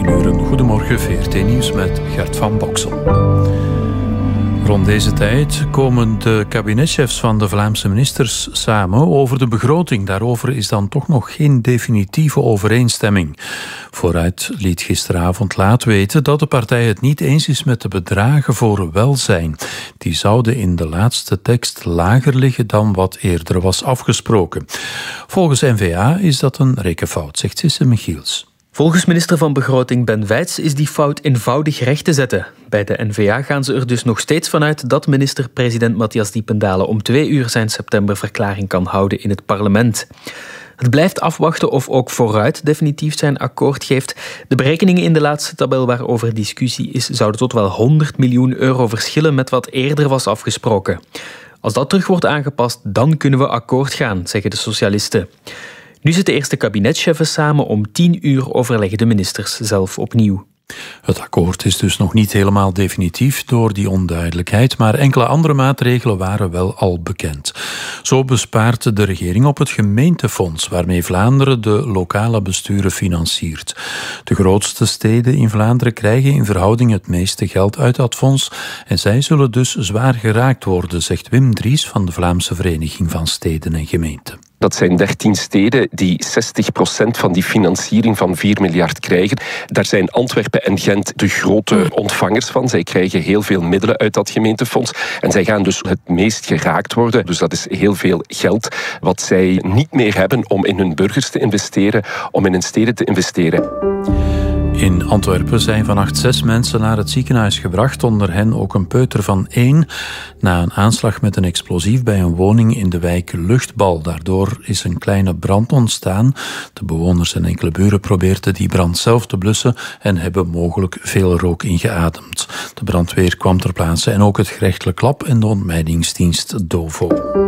9 uur. Goedemorgen, VRT Nieuws met Gert van Boksel. Rond deze tijd komen de kabinetchefs van de Vlaamse ministers samen over de begroting. Daarover is dan toch nog geen definitieve overeenstemming. Vooruit liet gisteravond laat weten dat de partij het niet eens is met de bedragen voor welzijn. Die zouden in de laatste tekst lager liggen dan wat eerder was afgesproken. Volgens N-VA is dat een rekenfout, zegt Sisse Michiels. Volgens minister van Begroting Ben Wijts is die fout eenvoudig recht te zetten. Bij de N-VA gaan ze er dus nog steeds vanuit dat minister-president Matthias Diependale om 2 uur zijn septemberverklaring kan houden in het parlement. Het blijft afwachten of ook Vooruit definitief zijn akkoord geeft. De berekeningen in de laatste tabel waarover discussie is zouden tot wel 100 miljoen euro verschillen met wat eerder was afgesproken. Als dat terug wordt aangepast, dan kunnen we akkoord gaan, zeggen de socialisten. Nu zitten eerst de kabinetchefen samen. Om 10 uur overleggen de ministers zelf opnieuw. Het akkoord is dus nog niet helemaal definitief door die onduidelijkheid, maar enkele andere maatregelen waren wel al bekend. Zo bespaart de regering op het gemeentefonds, waarmee Vlaanderen de lokale besturen financiert. De grootste steden in Vlaanderen krijgen in verhouding het meeste geld uit dat fonds en zij zullen dus zwaar geraakt worden, zegt Wim Dries van de Vlaamse Vereniging van Steden en Gemeenten. Dat zijn 13 steden die 60% van die financiering van 4 miljard krijgen. Daar zijn Antwerpen en Gent de grote ontvangers van. Zij krijgen heel veel middelen uit dat gemeentefonds. En zij gaan dus het meest geraakt worden. Dus dat is heel veel geld wat zij niet meer hebben om in hun burgers te investeren, om in hun steden te investeren. In Antwerpen zijn vannacht 6 mensen naar het ziekenhuis gebracht, onder hen ook een peuter van 1, na een aanslag met een explosief bij een woning in de wijk Luchtbal. Daardoor is een kleine brand ontstaan. De bewoners en enkele buren probeerden die brand zelf te blussen en hebben mogelijk veel rook ingeademd. De brandweer kwam ter plaatse en ook het gerechtelijk lab en de ontmijningsdienst DOVO.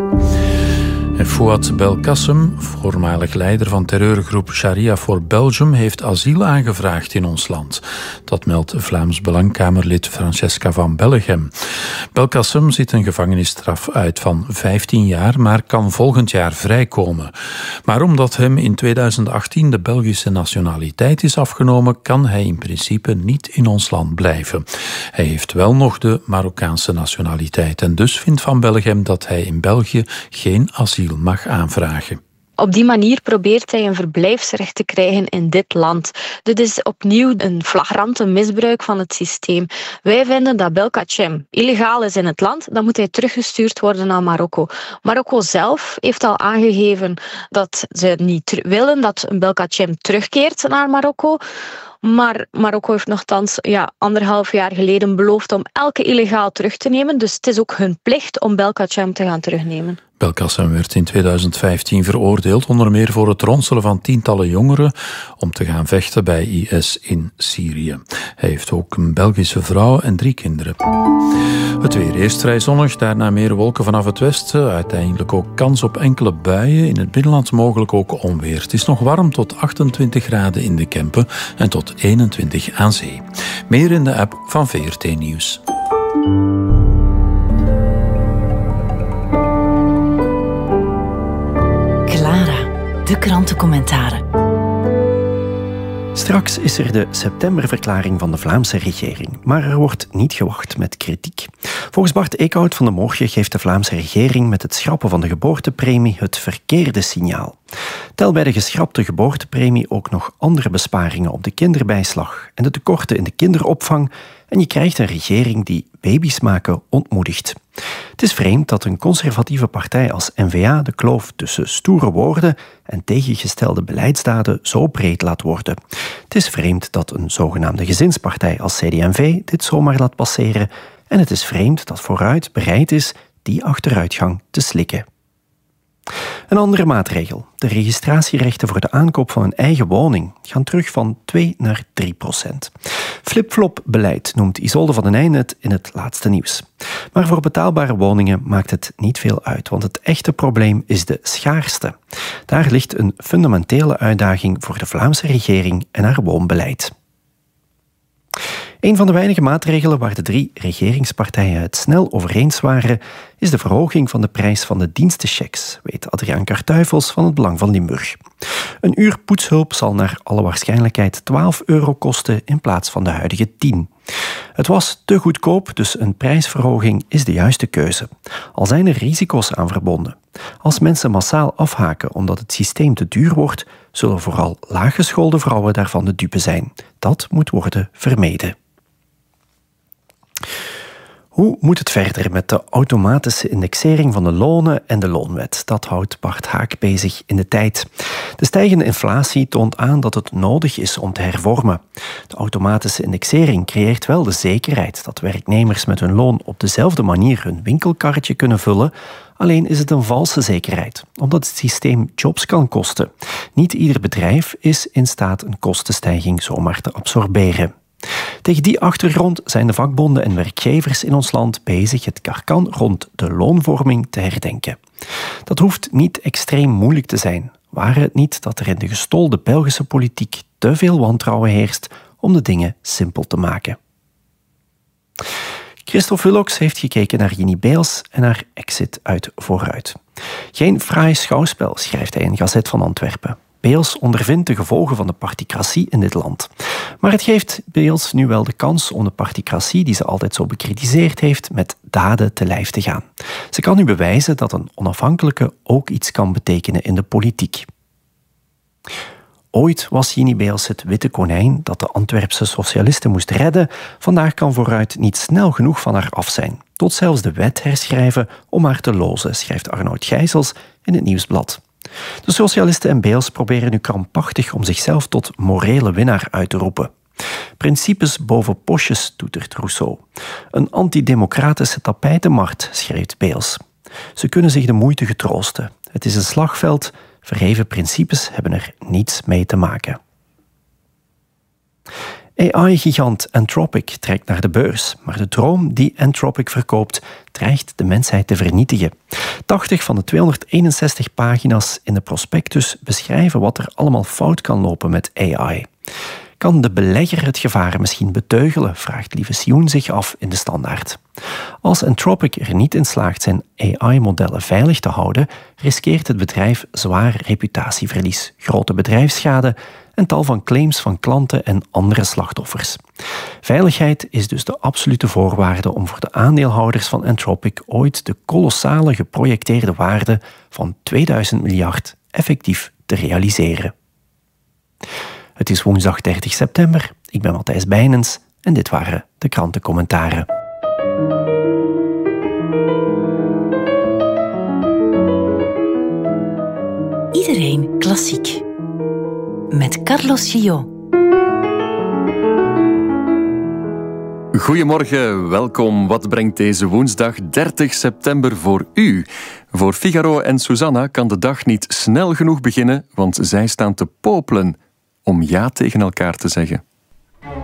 En Fouad Belkacem, voormalig leider van terreurgroep Sharia for Belgium, heeft asiel aangevraagd in ons land. Dat meldt Vlaams Belangkamerlid Francesca van Bellegem. Belkacem zit een gevangenisstraf uit van 15 jaar, maar kan volgend jaar vrijkomen. Maar omdat hem in 2018 de Belgische nationaliteit is afgenomen, kan hij in principe niet in ons land blijven. Hij heeft wel nog de Marokkaanse nationaliteit en dus vindt Van Bellegem dat hij in België geen asiel mag aanvragen. Op die manier probeert hij een verblijfsrecht te krijgen in dit land. Dit is opnieuw een flagrante misbruik van het systeem. Wij vinden dat Belkacem illegaal is in het land, dan moet hij teruggestuurd worden naar Marokko. Marokko zelf heeft al aangegeven dat ze niet willen dat Belkacem terugkeert naar Marokko. Maar Marokko heeft nogthans 1,5 jaar geleden beloofd om elke illegaal terug te nemen. Dus het is ook hun plicht om Belkacem te gaan terugnemen. Belkacem werd in 2015 veroordeeld, onder meer voor het ronselen van tientallen jongeren om te gaan vechten bij IS in Syrië. Hij heeft ook een Belgische vrouw en 3 kinderen. Het weer eerst vrij zonnig, daarna meer wolken vanaf het westen. Uiteindelijk ook kans op enkele buien. In het binnenland mogelijk ook onweer. Het is nog warm tot 28 graden in de Kempen en tot 21 aan zee. Meer in de app van VRT Nieuws. De krantencommentaren. Straks is er de septemberverklaring van de Vlaamse regering. Maar er wordt niet gewacht met kritiek. Volgens Bart Eekhout van de Morgen geeft de Vlaamse regering met het schrappen van de geboortepremie het verkeerde signaal. Tel bij de geschrapte geboortepremie ook nog andere besparingen op de kinderbijslag en de tekorten in de kinderopvang en je krijgt een regering die baby's maken ontmoedigt. Het is vreemd dat een conservatieve partij als N-VA de kloof tussen stoere woorden en tegengestelde beleidsdaden zo breed laat worden. Het is vreemd dat een zogenaamde gezinspartij als CD&V dit zomaar laat passeren en het is vreemd dat Vooruit bereid is die achteruitgang te slikken. Een andere maatregel. De registratierechten voor de aankoop van een eigen woning gaan terug van 2 naar 3%. Flip-flop beleid noemt Isolde van den Eyen het in het laatste nieuws. Maar voor betaalbare woningen maakt het niet veel uit, want het echte probleem is de schaarste. Daar ligt een fundamentele uitdaging voor de Vlaamse regering en haar woonbeleid. Een van de weinige maatregelen waar de 3 regeringspartijen het snel over eens waren, is de verhoging van de prijs van de dienstenchecks, weet Adriaan Kartuifels van het Belang van Limburg. Een uur poetshulp zal naar alle waarschijnlijkheid €12 kosten in plaats van de huidige 10. Het was te goedkoop, dus een prijsverhoging is de juiste keuze. Al zijn er risico's aan verbonden. Als mensen massaal afhaken omdat het systeem te duur wordt, zullen vooral laaggeschoolde vrouwen daarvan de dupe zijn. Dat moet worden vermeden. Hoe moet het verder met de automatische indexering van de lonen en de loonwet? Dat houdt Bart Haak bezig in de tijd. De stijgende inflatie toont aan dat het nodig is om te hervormen. De automatische indexering creëert wel de zekerheid dat werknemers met hun loon op dezelfde manier hun winkelkarretje kunnen vullen. Alleen is het een valse zekerheid, omdat het systeem jobs kan kosten. Niet ieder bedrijf is in staat een kostenstijging zomaar te absorberen. Tegen die achtergrond zijn de vakbonden en werkgevers in ons land bezig het karkan rond de loonvorming te herdenken. Dat hoeft niet extreem moeilijk te zijn, ware het niet dat er in de gestolde Belgische politiek te veel wantrouwen heerst om de dingen simpel te maken. Christophe Willocks heeft gekeken naar Ginny Beels en haar exit uit Vooruit. Geen fraai schouwspel, schrijft hij in Gazet van Antwerpen. Beels ondervindt de gevolgen van de particratie in dit land. Maar het geeft Beels nu wel de kans om de particratie die ze altijd zo bekritiseerd heeft met daden te lijf te gaan. Ze kan nu bewijzen dat een onafhankelijke ook iets kan betekenen in de politiek. Ooit was Ginny Beels het witte konijn dat de Antwerpse socialisten moest redden. Vandaag kan Vooruit niet snel genoeg van haar af zijn. Tot zelfs de wet herschrijven om haar te lozen, schrijft Arnoud Gijsels in het Nieuwsblad. De socialisten en Beels proberen nu krampachtig om zichzelf tot morele winnaar uit te roepen. Principes boven postjes, toetert Rousseau. Een antidemocratische tapijtenmarkt, schreef Beels. Ze kunnen zich de moeite getroosten. Het is een slagveld. Verheven principes hebben er niets mee te maken. AI-gigant Anthropic trekt naar de beurs, maar de droom die Anthropic verkoopt dreigt de mensheid te vernietigen. 80 van de 261 pagina's in de prospectus beschrijven wat er allemaal fout kan lopen met AI. Kan de belegger het gevaar misschien beteugelen, vraagt Lieve Sioen zich af in de Standaard. Als Anthropic er niet in slaagt zijn AI-modellen veilig te houden, riskeert het bedrijf zwaar reputatieverlies, grote bedrijfsschade en tal van claims van klanten en andere slachtoffers. Veiligheid is dus de absolute voorwaarde om voor de aandeelhouders van Anthropic ooit de kolossale geprojecteerde waarde van 2000 miljard effectief te realiseren. Het is woensdag 30 september, ik ben Matthijs Bijnens en dit waren de krantencommentaren. Iedereen klassiek. Met Carlos Gillot. Goedemorgen, welkom. Wat brengt deze woensdag 30 september voor u? Voor Figaro en Susanna kan de dag niet snel genoeg beginnen, want zij staan te popelen om ja tegen elkaar te zeggen.